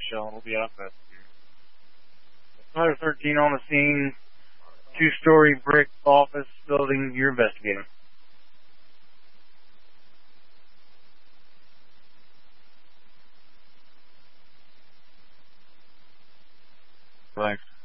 Michelle will be out of Tyler 13 on the scene. 2-story brick office building. You're investigating. Thanks.